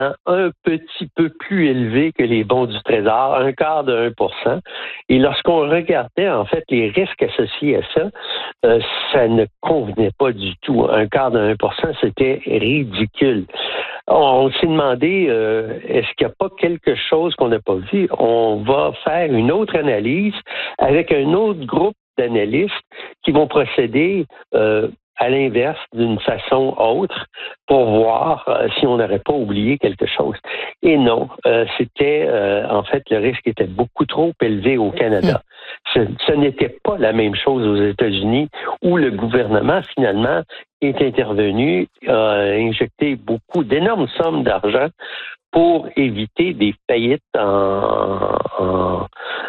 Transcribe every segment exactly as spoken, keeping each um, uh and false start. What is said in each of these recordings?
un petit peu plus élevé que les bons du Trésor, un quart de un pour cent. Et lorsqu'on regardait, en fait, les risques associés à ça, euh, ça ne convenait pas du tout. Un quart de un pour cent, c'était ridicule. On, on s'est demandé, euh, est-ce qu'il n'y a pas quelque chose qu'on n'a pas vu? On va faire une autre analyse avec un autre groupe d'analystes qui vont procéder euh, à l'inverse, d'une façon autre, pour voir euh, si on n'aurait pas oublié quelque chose. Et non, euh, c'était, euh, en fait, le risque était beaucoup trop élevé au Canada. Ce, ce n'était pas la même chose aux États-Unis, où le gouvernement, finalement, est intervenu, a injecté beaucoup, d'énormes sommes d'argent pour éviter des faillites en, en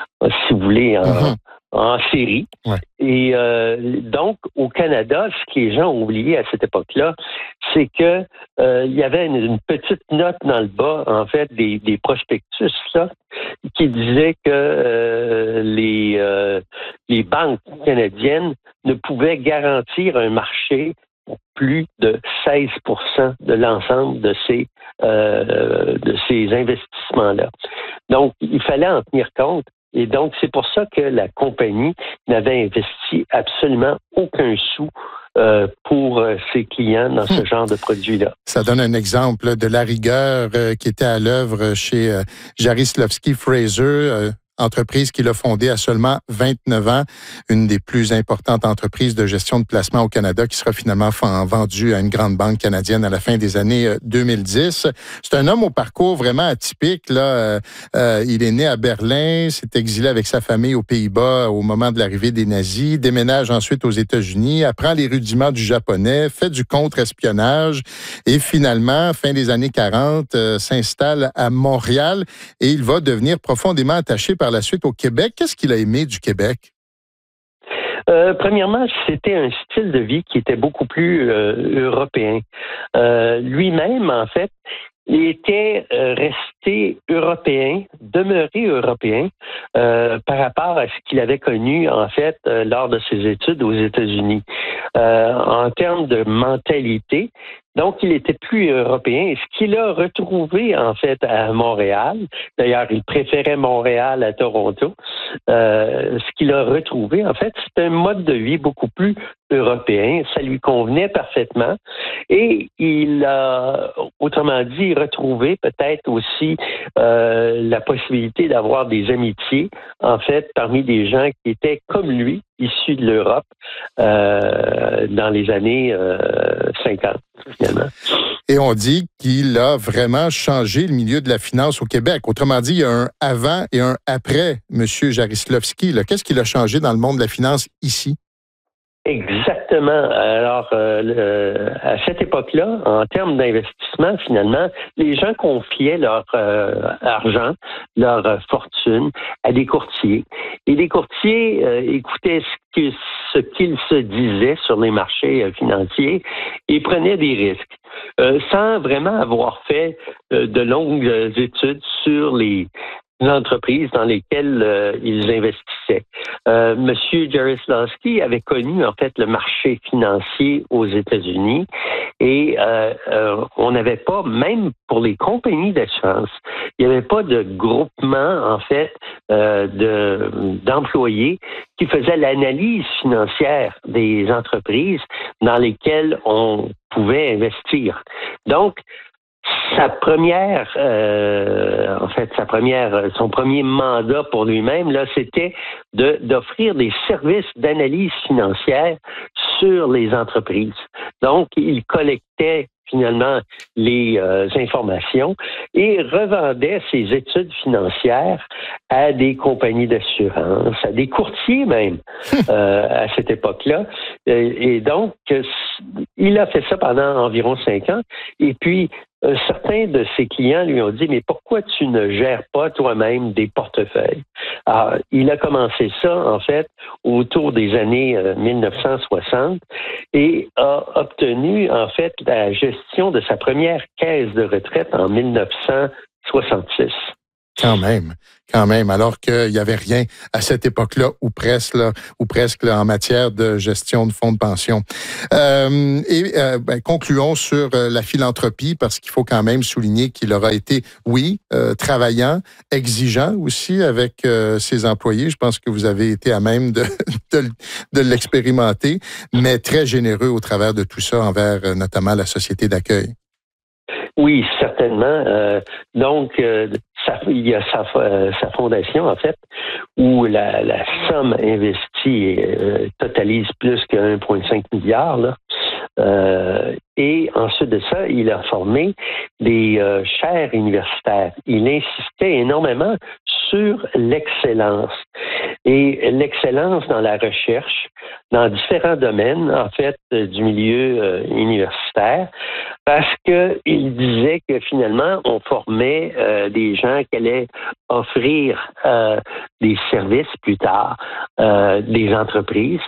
si vous voulez, en, mm-hmm. en série. Ouais. Et euh, donc, au Canada, ce que les gens ont oublié à cette époque-là, c'est que euh, il y avait une, une petite note dans le bas, en fait, des, des prospectus, là, qui disait que euh, les, euh, les banques canadiennes ne pouvaient garantir un marché pour plus de seize pour cent de l'ensemble de ces, euh, de ces investissements-là. Donc, il fallait en tenir compte. Et donc, c'est pour ça que la compagnie n'avait investi absolument aucun sou euh, pour euh, ses clients dans ce genre de produit-là. Ça donne un exemple de la rigueur euh, qui était à l'œuvre chez euh, Jarislowsky Fraser, euh, entreprise qu'il a fondée à seulement vingt-neuf ans, une des plus importantes entreprises de gestion de placement au Canada qui sera finalement vendue à une grande banque canadienne à la fin des années deux mille dix. C'est un homme au parcours vraiment atypique. Là. Euh, il est né à Berlin, s'est exilé avec sa famille aux Pays-Bas au moment de l'arrivée des nazis, déménage ensuite aux États-Unis, apprend les rudiments du japonais, fait du contre-espionnage et finalement, fin des années quarante, euh, s'installe à Montréal et il va devenir profondément attaché par la suite au Québec. Qu'est-ce qu'il a aimé du Québec? Euh, premièrement, c'était un style de vie qui était beaucoup plus euh, européen. Euh, lui-même, en fait, il était euh, resté européen, demeuré européen euh, par rapport à ce qu'il avait connu, en fait, euh, lors de ses études aux États-Unis. Euh, en termes de mentalité, donc, il était plus européen. Et ce qu'il a retrouvé, en fait, à Montréal, d'ailleurs, il préférait Montréal à Toronto, euh, ce qu'il a retrouvé, en fait, c'est un mode de vie beaucoup plus européen. Ça lui convenait parfaitement. Et il a, autrement dit, retrouvé peut-être aussi euh, la possibilité d'avoir des amitiés, en fait, parmi des gens qui étaient comme lui, issus de l'Europe, euh, dans les années euh, cinquante. Finalement. Et on dit qu'il a vraiment changé le milieu de la finance au Québec. Autrement dit, il y a un avant et un après M. Jarislowsky. Là. Qu'est-ce qu'il a changé dans le monde de la finance ici? Exactement. Alors, euh, le, à cette époque-là, en termes d'investissement, finalement, les gens confiaient leur euh, argent, leur euh, fortune à des courtiers. Et les courtiers euh, écoutaient ce, que, ce qu'ils se disaient sur les marchés euh, financiers et prenaient des risques, euh, sans vraiment avoir fait euh, de longues euh, études sur les entreprises dans lesquelles euh, ils investissaient. Euh, Monsieur Jarislowsky avait connu en fait le marché financier aux États-Unis et euh, euh, on n'avait pas, même pour les compagnies d'assurance, il n'y avait pas de groupement en fait euh, de, d'employés qui faisaient l'analyse financière des entreprises dans lesquelles on pouvait investir. Donc, Sa première, euh, en fait, sa première, son premier mandat pour lui-même, là, c'était de, d'offrir des services d'analyse financière sur les entreprises. Donc, il collectait finalement les euh, informations et revendait ses études financières à des compagnies d'assurance, à des courtiers même, euh, à cette époque-là. Et, et donc, il a fait ça pendant environ cinq ans. Et puis, Euh, certains de ses clients lui ont dit, mais pourquoi tu ne gères pas toi-même des portefeuilles? Alors, il a commencé ça, en fait, autour des années euh, dix-neuf cent soixante et a obtenu, en fait, la gestion de sa première caisse de retraite en dix-neuf cent soixante-six. Quand même, quand même, alors qu'il n'y avait rien à cette époque-là, ou presque, là, ou presque là, en matière de gestion de fonds de pension. Euh, et euh, ben, concluons sur euh, la philanthropie, parce qu'il faut quand même souligner qu'il aura été, oui, euh, travaillant, exigeant aussi avec euh, ses employés. Je pense que vous avez été à même de, de, de l'expérimenter, mais très généreux au travers de tout ça envers euh, notamment la société d'accueil. Oui, certainement. Euh, donc, euh, ça, il y a sa, euh, sa fondation, en fait, où la, la somme investie euh, totalise plus que un virgule cinq milliard. Là. Euh, et ensuite de ça, il a formé des euh, chaires universitaires. Il insistait énormément sur l'excellence. Et l'excellence dans la recherche, dans différents domaines, en fait, euh, du milieu euh, universitaire, parce qu'il disait que finalement, on formait euh, des gens qui allaient offrir euh, des services plus tard, euh, des entreprises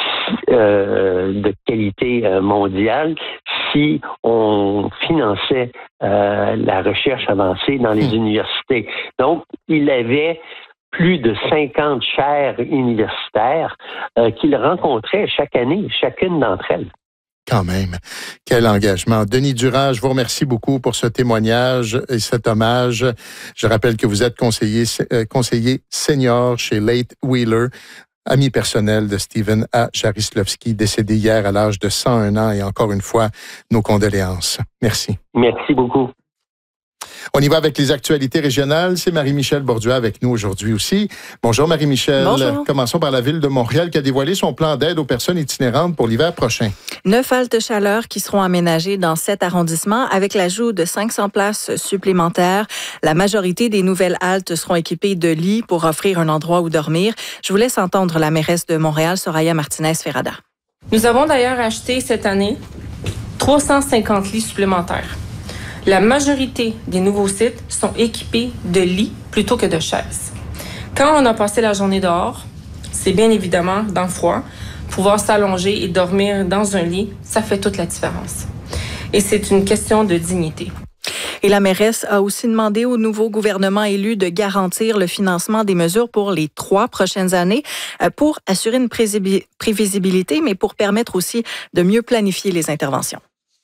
euh, de qualité euh, mondiale, si on finançait euh, la recherche avancée dans les mmh. universités. Donc, il avait plus de cinquante chaires universitaires euh, qu'il rencontrait chaque année, chacune d'entre elles. Quand même, quel engagement. Denis Durand, je vous remercie beaucoup pour ce témoignage et cet hommage. Je rappelle que vous êtes conseiller, euh, conseiller senior chez Late Wheeler, ami personnel de Stephen A. Jarislowski, décédé hier à l'âge de cent un ans. Et encore une fois, nos condoléances. Merci. Merci beaucoup. On y va avec les actualités régionales. C'est Marie-Michel Borduas avec nous aujourd'hui aussi. Bonjour Marie-Michel. Bonjour. Commençons par la Ville de Montréal qui a dévoilé son plan d'aide aux personnes itinérantes pour l'hiver prochain. Neuf haltes chaleur qui seront aménagées dans sept arrondissements avec l'ajout de cinq cents places supplémentaires. La majorité des nouvelles haltes seront équipées de lits pour offrir un endroit où dormir. Je vous laisse entendre la mairesse de Montréal, Soraya Martinez-Ferrada. Nous avons d'ailleurs acheté cette année trois cent cinquante lits supplémentaires. La majorité des nouveaux sites sont équipés de lits plutôt que de chaises. Quand on a passé la journée dehors, c'est bien évidemment dans le froid. Pouvoir s'allonger et dormir dans un lit, ça fait toute la différence. Et c'est une question de dignité. Et la mairesse a aussi demandé au nouveau gouvernement élu de garantir le financement des mesures pour les trois prochaines années pour assurer une prévisibilité, mais pour permettre aussi de mieux planifier les interventions.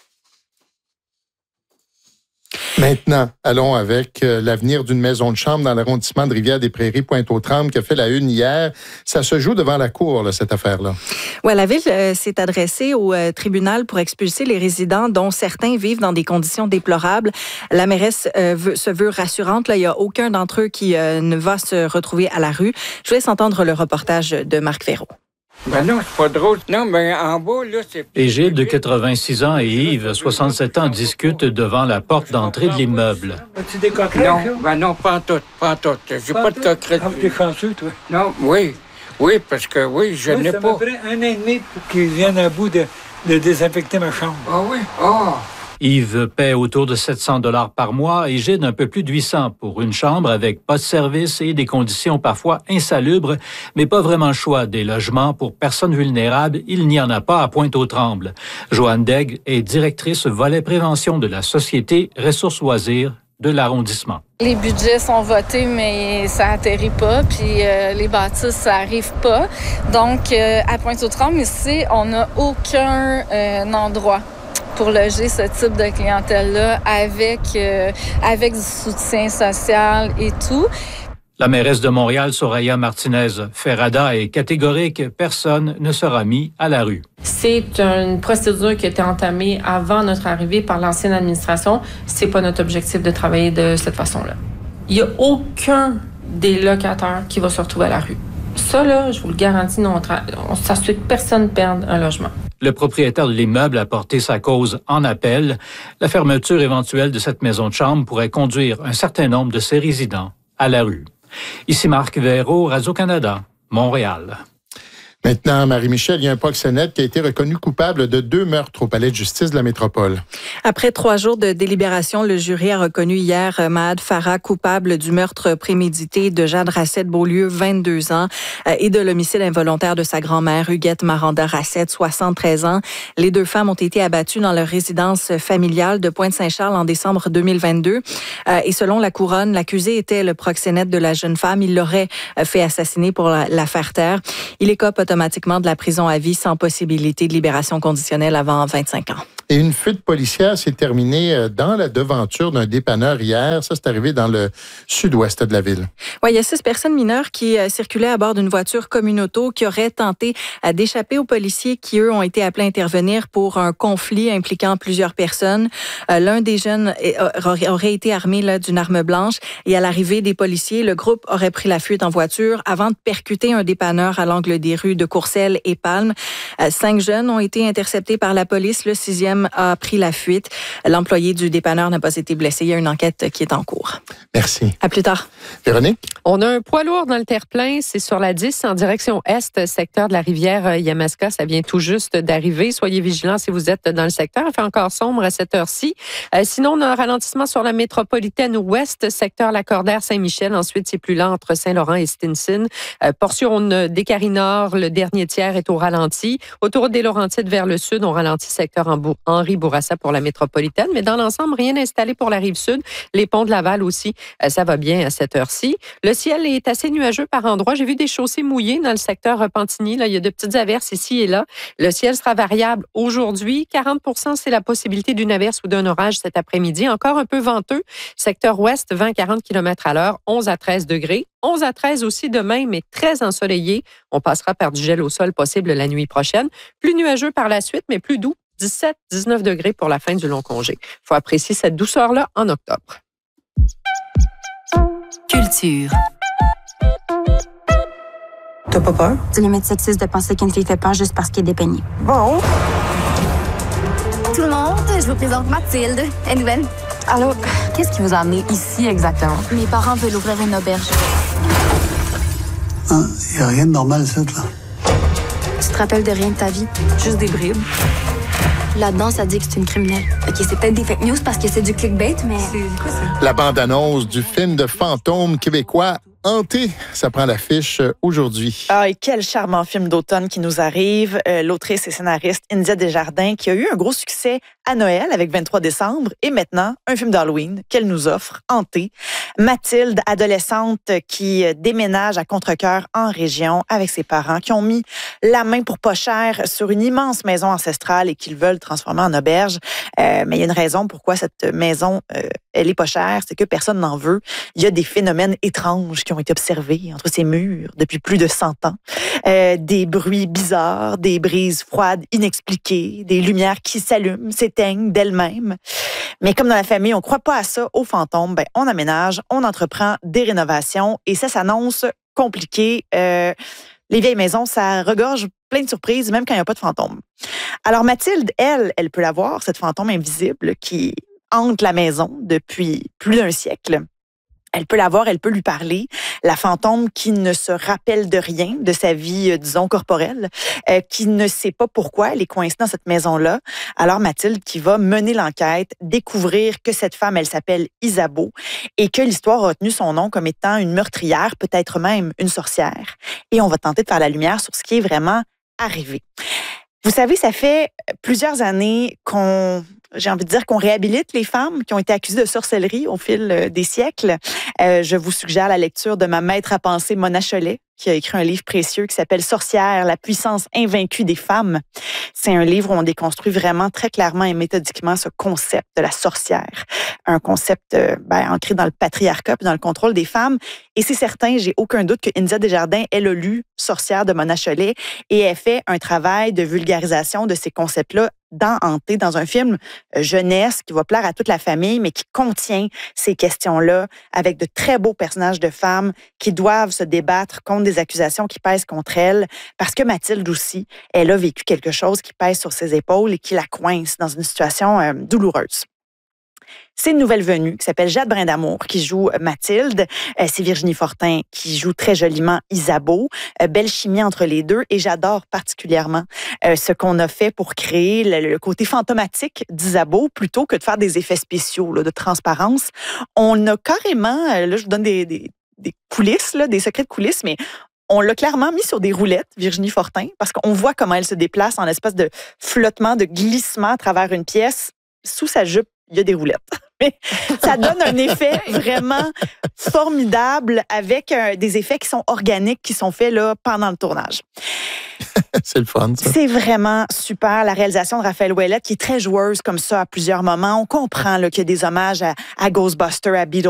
Maintenant, allons avec euh, l'avenir d'une maison de chambre dans l'arrondissement de Rivière-des-Prairies, Pointe-aux-Trembles, qui a fait la une hier. Ça se joue devant la cour, là, cette affaire-là. Oui, la Ville euh, s'est adressée au euh, tribunal pour expulser les résidents dont certains vivent dans des conditions déplorables. La mairesse euh, veut, se veut rassurante. Là, il n'y a aucun d'entre eux qui euh, ne va se retrouver à la rue. Je vous laisse entendre le reportage de Marc Ferraud. Ben non, c'est pas drôle. Non, mais en bas, là, c'est... Égide, de quatre-vingt-six ans, et Yves, soixante-sept ans, discutent devant la porte d'entrée de l'immeuble. As-tu des coquerets? Non, ben non, pas en tout, pas en tout. J'ai pas, pas de coquerets. Ah, t'es chanceux, toi? Non, oui, oui, parce que, oui, je oui, n'ai pas... Ça m'a pris un an et demi pour qu'ils viennent à bout de, de désinfecter ma chambre. Ah oui? Ah! Yves paie autour de sept cents dollars par mois et Gide un peu plus de huit cents pour une chambre avec pas de service et des conditions parfois insalubres, mais pas vraiment le choix des logements pour personnes vulnérables. Il n'y en a pas à Pointe-aux-Trembles. Joanne Daigle est directrice volet prévention de la Société Ressources Loisirs de l'arrondissement. Les budgets sont votés, mais ça atterrit pas, puis euh, les bâtisses, ça arrive pas. Donc, euh, à Pointe-aux-Trembles, ici, on n'a aucun euh, endroit pour loger ce type de clientèle-là avec, euh, avec du soutien social et tout. La mairesse de Montréal, Soraya Martinez-Ferrada, est catégorique. Personne ne sera mis à la rue. C'est une procédure qui a été entamée avant notre arrivée par l'ancienne administration. C'est pas notre objectif de travailler de cette façon-là. Il n'y a aucun des locataires qui va se retrouver à la rue. Ça, là, je vous le garantis, non, on s'assure que personne ne perde un logement. Le propriétaire de l'immeuble a porté sa cause en appel. La fermeture éventuelle de cette maison de chambre pourrait conduire un certain nombre de ses résidents à la rue. Ici Marc Verreau, Radio-Canada, Montréal. Maintenant, Marie-Michel, il y a un proxénète qui a été reconnu coupable de deux meurtres au palais de justice de la métropole. Après trois jours de délibération, le jury a reconnu hier Mahad Farah coupable du meurtre prémédité de Jade Racette-Beaulieu, vingt-deux ans, et de l'homicide involontaire de sa grand-mère, Huguette Maranda Racette, soixante-treize ans. Les deux femmes ont été abattues dans leur résidence familiale de Pointe-Saint-Charles en décembre deux mille vingt-deux. Et selon la couronne, l'accusé était le proxénète de la jeune femme. Il l'aurait fait assassiner pour la, la faire taire. Il écope automatiquement de la prison à vie sans possibilité de libération conditionnelle avant vingt-cinq ans. Et une fuite policière s'est terminée dans la devanture d'un dépanneur hier. Ça, c'est arrivé dans le sud-ouest de la ville. Oui, il y a six personnes mineures qui euh, circulaient à bord d'une voiture communauto qui auraient tenté euh, d'échapper aux policiers qui, eux, ont été appelés à intervenir pour un conflit impliquant plusieurs personnes. Euh, l'un des jeunes euh, aurait été armé là, d'une arme blanche et à l'arrivée des policiers, le groupe aurait pris la fuite en voiture avant de percuter un dépanneur à l'angle des rues de Courcelles et Palme. Euh, cinq jeunes ont été interceptés par la police. Le sixième a pris la fuite. L'employé du dépanneur n'a pas été blessé. Il y a une enquête qui est en cours. Merci. À plus tard. Véronique? On a un poids lourd dans le terre-plein. C'est sur la dix en direction est, secteur de la rivière Yamaska. Ça vient tout juste d'arriver. Soyez vigilants si vous êtes dans le secteur. Il fait encore sombre à cette heure-ci. Euh, sinon, on a un ralentissement sur la métropolitaine ouest, secteur Lacordaire Saint-Michel. Ensuite, c'est plus lent entre Saint-Laurent et Stinson. Euh, portion des Carins-Nord, le dernier tiers est au ralenti. Autoroute des Laurentides vers le sud, on ralentit secteur Henri Bourassa pour la métropolitaine. Mais dans l'ensemble, rien installé pour la rive sud. Les ponts de Laval aussi, euh, ça va bien à cette heure-ci. Le ciel est assez nuageux par endroits. J'ai vu des chaussées mouillées dans le secteur Repentigny. Là, il y a de petites averses ici et là. Le ciel sera variable aujourd'hui. quarante pour cent, c'est la possibilité d'une averse ou d'un orage cet après-midi. Encore un peu venteux. Secteur ouest, vingt à quarante kilomètres à l'heure, onze à treize degrés. onze à treize aussi demain, mais très ensoleillé. On passera par du gel au sol possible la nuit prochaine. Plus nuageux par la suite, mais plus doux. dix-sept à dix-neuf degrés pour la fin du long congé. Il faut apprécier cette douceur-là en octobre. Culture. T'as pas peur? C'est limite sexiste de penser qu'une fille fait peur juste parce qu'elle est dépeignée. Bon. Tout le monde, je vous présente Mathilde. Elle est nouvelle. Allô? Qu'est-ce qui vous a amené ici exactement? Mes parents veulent ouvrir une auberge. Il ah, n'y a rien de normal, ça, là. Tu te rappelles de rien de ta vie? Juste des bribes. Là-dedans, ça dit que c'est une criminelle. OK, c'est peut-être des fake news parce que c'est du clickbait, mais... C'est quoi ça? La bande-annonce du film de fantôme québécois Hanté, ça prend l'affiche aujourd'hui. Ah, et quel charmant film d'automne qui nous arrive. Euh, l'autrice et scénariste India Desjardins qui a eu un gros succès à Noël avec vingt-trois décembre et maintenant un film d'Halloween qu'elle nous offre, Hanté. Mathilde, adolescente qui déménage à Contrecœur en région avec ses parents qui ont mis la main pour pas cher sur une immense maison ancestrale et qu'ils veulent transformer en auberge. Euh, mais il y a une raison pourquoi cette maison, euh, elle est pas chère, c'est que personne n'en veut. Il y a des phénomènes étranges qui ont été observés entre ces murs depuis plus de cent ans. Euh, des bruits bizarres, des brises froides inexpliquées, des lumières qui s'allument, s'éteignent d'elles-mêmes. Mais comme dans la famille, on ne croit pas à ça, aux fantômes, ben, on aménage, on entreprend des rénovations et ça s'annonce compliqué. Euh, les vieilles maisons, ça regorge plein de surprises, même quand il n'y a pas de fantômes. Alors Mathilde, elle, elle peut la voir, cette fantôme invisible qui hante la maison depuis plus d'un siècle. Elle peut la voir, elle peut lui parler. La fantôme qui ne se rappelle de rien de sa vie, euh, disons, corporelle, euh, qui ne sait pas pourquoi elle est coincée dans cette maison-là. Alors Mathilde qui va mener l'enquête, découvrir que cette femme, elle s'appelle Isabeau et que l'histoire a retenu son nom comme étant une meurtrière, peut-être même une sorcière. Et on va tenter de faire la lumière sur ce qui est vraiment arrivé. Vous savez, ça fait plusieurs années qu'on... J'ai envie de dire qu'on réhabilite les femmes qui ont été accusées de sorcellerie au fil des siècles. Euh, je vous suggère la lecture de ma maître à penser, Mona Chollet, qui a écrit un livre précieux qui s'appelle « Sorcière, la puissance invaincue des femmes ». C'est un livre où on déconstruit vraiment très clairement et méthodiquement ce concept de la sorcière. Un concept euh, ben, ancré dans le patriarcat et dans le contrôle des femmes. Et c'est certain, j'ai aucun doute que India Desjardins, elle a lu « Sorcière » de Mona Chollet et elle fait un travail de vulgarisation de ces concepts-là dans Hanté, dans un film jeunesse qui va plaire à toute la famille, mais qui contient ces questions-là avec de très beaux personnages de femmes qui doivent se débattre contre des accusations qui pèsent contre elles, parce que Mathilde aussi, elle a vécu quelque chose qui pèse sur ses épaules et qui la coince dans une situation euh, douloureuse. C'est une nouvelle venue qui s'appelle Jade Brindamour qui joue Mathilde. Euh, c'est Virginie Fortin qui joue très joliment Isabeau. Euh, belle chimie entre les deux et j'adore particulièrement euh, ce qu'on a fait pour créer le, le côté fantomatique d'Isabeau plutôt que de faire des effets spéciaux là, de transparence. On a carrément, euh, là je vous donne des, des, des coulisses, là, des secrets de coulisses, mais on l'a clairement mis sur des roulettes, Virginie Fortin, parce qu'on voit comment elle se déplace en espèce de flottement, de glissement à travers une pièce. Sous sa jupe, il y a des roulettes. Mais ça donne un effet vraiment formidable avec euh, des effets qui sont organiques, qui sont faits là, pendant le tournage. C'est le fun, ça. C'est vraiment super. La réalisation de Raphaël Ouellette, qui est très joueuse comme ça à plusieurs moments. On comprend là, qu'il y a des hommages à, à Ghostbusters, à Beatles.